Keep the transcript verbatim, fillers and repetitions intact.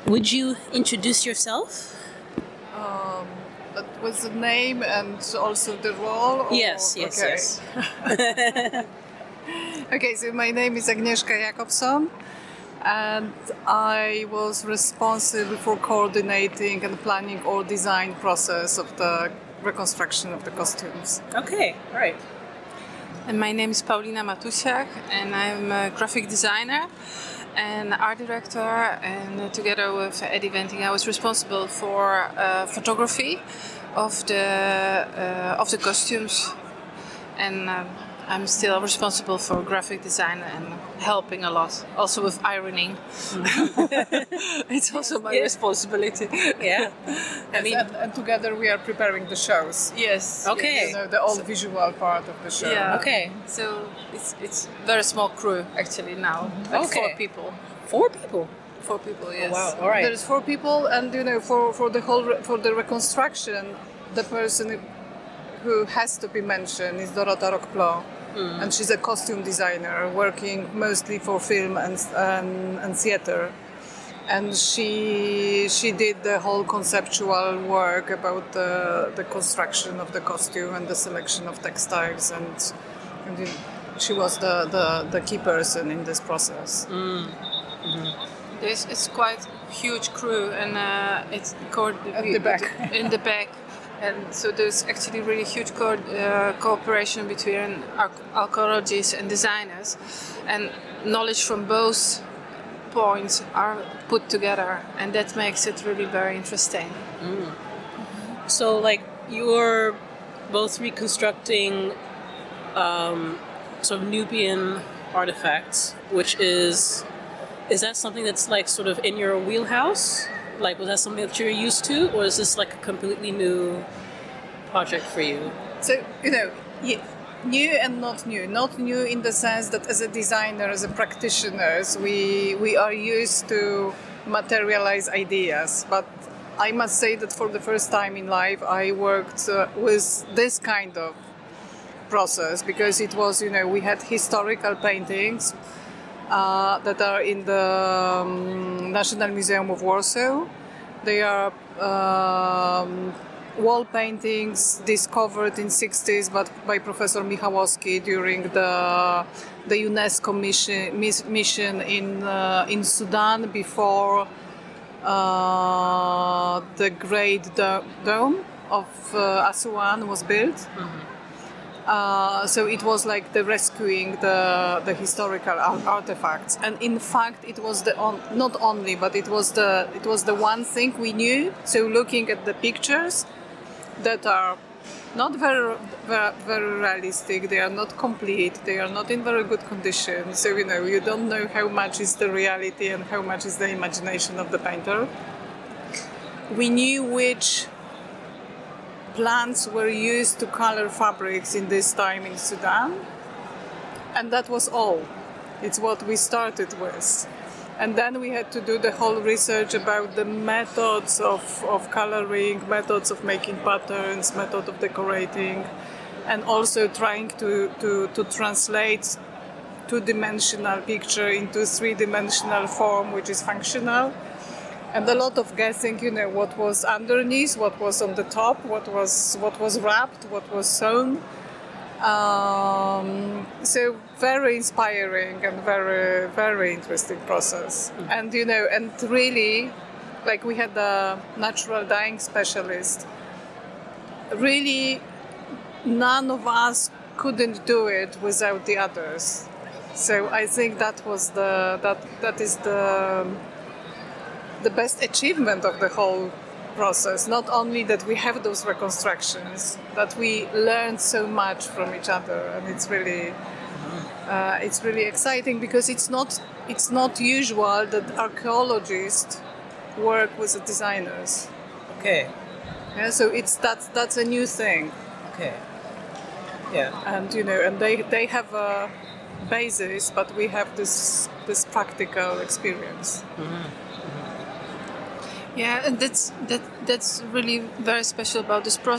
Would you introduce yourself? Um, but with the name and also the role? Or? Yes, yes, okay. yes. Okay, so my name is Agnieszka Jakobson, and I was responsible for coordinating and planning all design process of the reconstruction of the costumes. Okay, all right. And my name is Paulina Matusiak, and I'm a graphic designer and art director, and uh, together with Eddie Wenting, I was responsible for uh, photography of the uh, of the costumes, and uh, I'm still responsible for graphic design and helping a lot, also with ironing. It's also my Yeah. responsibility. Yeah. I mean, and, and together we are preparing the shows. Yes. Okay. You know, the all visual part of the show. Yeah. Okay. So it's it's very small crew actually now, like Okay. four people. Four people. Four people, yes. Wow. All right. There's four people, and you know, for, for the whole re- for the reconstruction, the person who has to be mentioned is Dorota Roqueplan, Mm. and she's a costume designer working mostly for film and and, and theater, and she she did the whole conceptual work about the the construction of the costume and the selection of textiles, and, and you- she was the, the, the key person in this process. There's it's quite huge crew, and uh, it's co- At the back. in the back, and so there's actually really huge co- uh, cooperation between arch- archaeologists and designers, and knowledge from both points are put together, and that makes it really very interesting. So, like, you're both reconstructing um, sort of Nubian artifacts, which is is that something that's like sort of in your wheelhouse? Like, was that something that you're used to, or is this like a completely new project for you? So, you know, y- new and not new. Not new in the sense that as a designer, as a practitioners, we, we are used to materialize ideas. But I must say that for the first time in life, I worked uh, with this kind of process, because it was, you know, we had historical paintings uh, that are in the um, National Museum of Warsaw. They are um, wall paintings discovered in sixties, but by Professor Michałowski during the the UNESCO mission mis- mission in uh, in Sudan before uh, the Great Do- Dome of uh, Aswan was built. Uh, so it was like the rescuing the the historical ar- artifacts, and in fact it was the on, not only, but it was the it was the one thing we knew. So looking at the pictures that are not very very, very realistic, they are not complete, they are not in very good condition. So you know, you don't know how much is the reality and how much is the imagination of the painter. We knew which plants were used to color fabrics in this time in Sudan, and that was all. It's what we started with. And then we had to do the whole research about the methods of, of coloring, methods of making patterns, method of decorating, and also trying to, to, to translate two-dimensional picture into three-dimensional form, which is functional. And a lot of guessing, you know, what was underneath, what was on the top, what was what was wrapped, what was sewn. Um, so very inspiring and very very interesting process. Mm. And you know, and really, like we had a natural dyeing specialist. Really, none of us couldn't do it without the others. So I think that was the that that is the. the best achievement of the whole process. Not only that we have those reconstructions, but we learned so much from each other, and it's really, uh, it's really exciting, because it's not, it's not usual that archaeologists work with the designers. Okay. Yeah, so it's that's that's a new thing. Okay. Yeah. And you know, and they they have a basis, but we have this this practical experience. Yeah, and that's that that's really very special about this process.